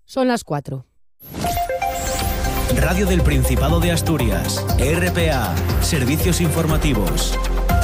Son las 4. Radio del Principado de Asturias, RPA, Servicios Informativos.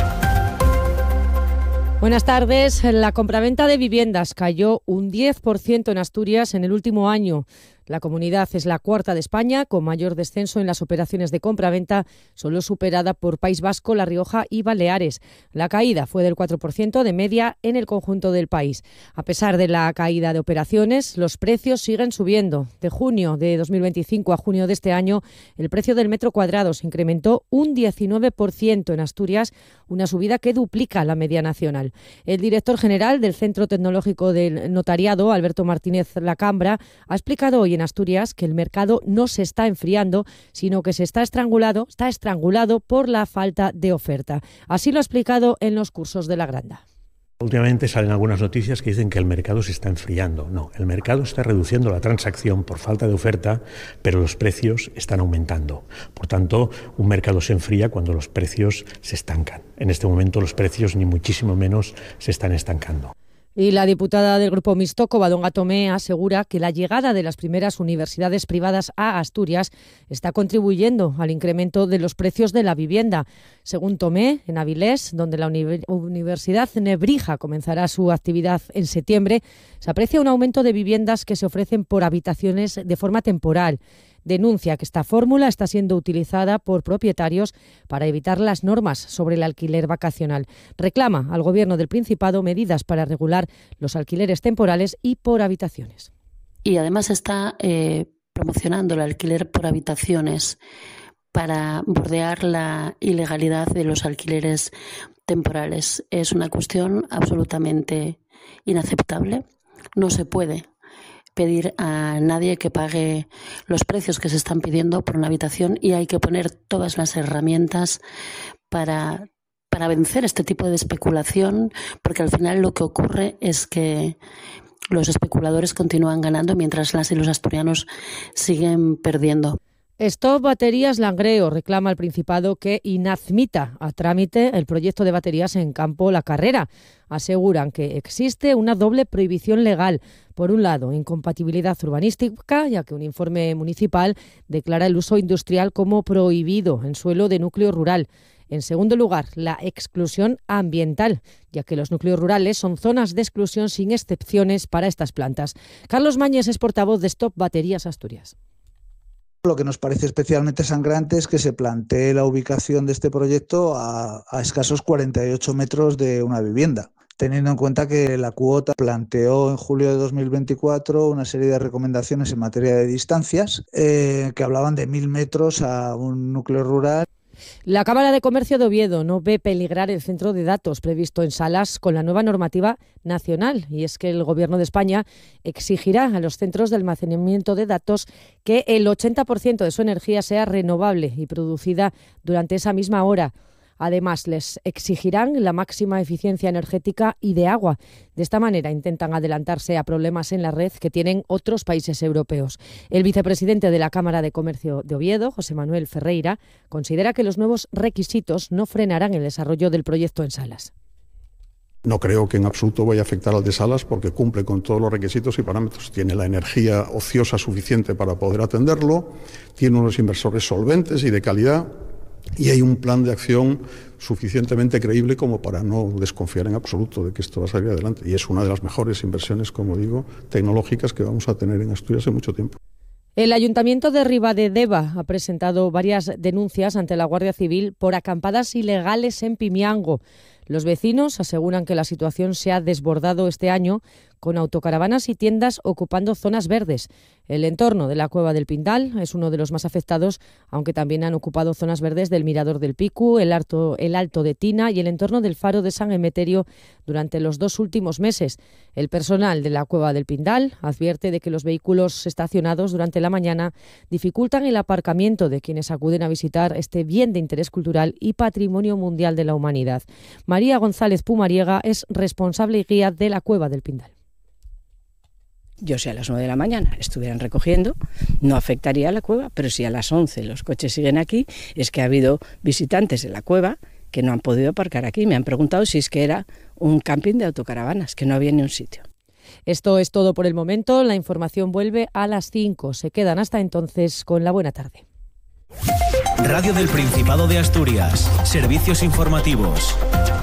Buenas tardes. La compraventa de viviendas cayó un 10% en Asturias en el último año. La comunidad es la cuarta de España, con mayor descenso en las operaciones de compraventa, solo superada por País Vasco, La Rioja y Baleares. La caída fue del 4% de media en el conjunto del país. A pesar de la caída de operaciones, los precios siguen subiendo. De junio de 2025 a junio de este año, el precio del metro cuadrado se incrementó un 19% en Asturias, una subida que duplica la media nacional. El director general del Centro Tecnológico del Notariado, Alberto Martínez Lacambra, ha explicado hoy en Asturias que el mercado no se está enfriando, sino que está estrangulado por la falta de oferta. Así lo ha explicado en los cursos de la Granda. Últimamente salen algunas noticias que dicen que el mercado se está enfriando. No, el mercado está reduciendo la transacción por falta de oferta, pero los precios están aumentando. Por tanto, un mercado se enfría cuando los precios se estancan. En este momento los precios ni muchísimo menos se están estancando. Y la diputada del Grupo Mixto, Covadonga Tomé, asegura que la llegada de las primeras universidades privadas a Asturias está contribuyendo al incremento de los precios de la vivienda. Según Tomé, en Avilés, donde la Universidad Nebrija comenzará su actividad en septiembre, se aprecia un aumento de viviendas que se ofrecen por habitaciones de forma temporal. Denuncia que esta fórmula está siendo utilizada por propietarios para evitar las normas sobre el alquiler vacacional. Reclama al Gobierno del Principado medidas para regular los alquileres temporales y por habitaciones. Y además está promocionando el alquiler por habitaciones para bordear la ilegalidad de los alquileres temporales. Es una cuestión absolutamente inaceptable. No se puede pedir a nadie que pague los precios que se están pidiendo por una habitación y hay que poner todas las herramientas para vencer este tipo de especulación, porque al final lo que ocurre es que los especuladores continúan ganando mientras las y los asturianos siguen perdiendo. Stop Baterías Langreo reclama al Principado que inadmita a trámite el proyecto de baterías en Campo La Carrera. Aseguran que existe una doble prohibición legal. Por un lado, incompatibilidad urbanística, ya que un informe municipal declara el uso industrial como prohibido en suelo de núcleo rural. En segundo lugar, la exclusión ambiental, ya que los núcleos rurales son zonas de exclusión sin excepciones para estas plantas. Carlos Mañes es portavoz de Stop Baterías Asturias. Lo que nos parece especialmente sangrante es que se plantee la ubicación de este proyecto a escasos 48 metros de una vivienda, teniendo en cuenta que la cuota planteó en julio de 2024 una serie de recomendaciones en materia de distancias que hablaban de 1.000 metros a un núcleo rural. La Cámara de Comercio de Oviedo no ve peligrar el centro de datos previsto en Salas con la nueva normativa nacional, y es que el Gobierno de España exigirá a los centros de almacenamiento de datos que el 80% de su energía sea renovable y producida durante esa misma hora. Además, les exigirán la máxima eficiencia energética y de agua. De esta manera intentan adelantarse a problemas en la red que tienen otros países europeos. El vicepresidente de la Cámara de Comercio de Oviedo, José Manuel Ferreira, considera que los nuevos requisitos no frenarán el desarrollo del proyecto en Salas. No creo que en absoluto vaya a afectar al de Salas porque cumple con todos los requisitos y parámetros. Tiene la energía ociosa suficiente para poder atenderlo, tiene unos inversores solventes y de calidad, y hay un plan de acción suficientemente creíble como para no desconfiar en absoluto de que esto va a salir adelante. Y es una de las mejores inversiones, como digo, tecnológicas que vamos a tener en Asturias en mucho tiempo. El Ayuntamiento de Ribadedeva ha presentado varias denuncias ante la Guardia Civil por acampadas ilegales en Pimiango. Los vecinos aseguran que la situación se ha desbordado este año con autocaravanas y tiendas ocupando zonas verdes. El entorno de la Cueva del Pindal es uno de los más afectados, aunque también han ocupado zonas verdes del Mirador del Picu, el Alto de Tina y el entorno del Faro de San Emeterio durante los 2 últimos meses. El personal de la Cueva del Pindal advierte de que los vehículos estacionados durante la mañana dificultan el aparcamiento de quienes acuden a visitar este bien de interés cultural y patrimonio mundial de la humanidad. María González Pumariega es responsable y guía de la Cueva del Pindal. Yo si a las 9 de la mañana estuvieran recogiendo, no afectaría a la cueva, pero si a las 11 los coches siguen aquí, es que ha habido visitantes de la cueva que no han podido aparcar aquí. Me han preguntado si es que era un camping de autocaravanas, que no había ni un sitio. Esto es todo por el momento. La información vuelve a las 5. Se quedan hasta entonces con la buena tarde. Radio del Principado de Asturias. Servicios informativos.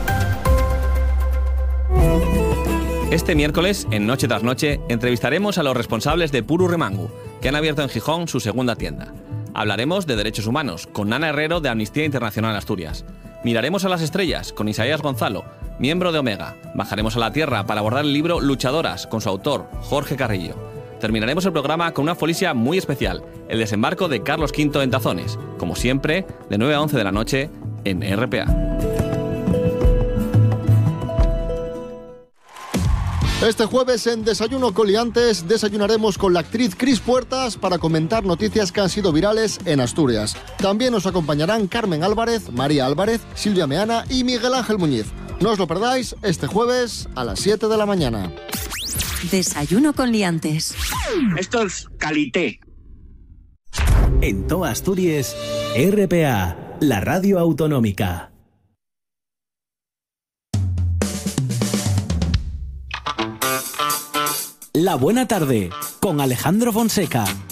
Este miércoles, en Noche tras Noche, entrevistaremos a los responsables de Puru Remangu, que han abierto en Gijón su segunda tienda. Hablaremos de derechos humanos con Nana Herrero de Amnistía Internacional Asturias. Miraremos a las estrellas con Isaías Gonzalo, miembro de Omega. Bajaremos a la tierra para abordar el libro Luchadoras con su autor, Jorge Carrillo. Terminaremos el programa con una folisia muy especial, el desembarco de Carlos V en Tazones, como siempre, de 9 a 11 de la noche en RPA. Este jueves en Desayuno con Liantes desayunaremos con la actriz Cris Puertas para comentar noticias que han sido virales en Asturias. También nos acompañarán Carmen Álvarez, María Álvarez, Silvia Meana y Miguel Ángel Muñiz. No os lo perdáis este jueves a las 7 de la mañana. Desayuno con Liantes. Esto es calité. En toda Asturias, RPA, la radio autonómica. La buena tarde, con Alejandro Fonseca.